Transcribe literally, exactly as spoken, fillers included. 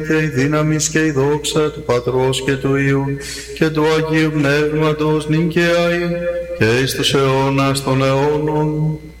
Και η δύναμη και η δόξα του Πατρός και του Υιού και του Αγίου Πνεύματος νυν και αεί και εις τους αιώνας των αιώνων.